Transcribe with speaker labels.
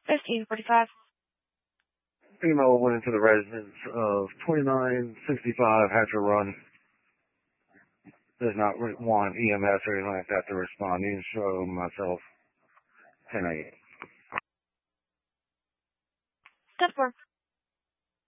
Speaker 1: 1545.
Speaker 2: Email went into the residence of 2965 Hatcher Run. There's not one EMS or anything like that to respond. You can show myself 10 8.
Speaker 1: 10-4.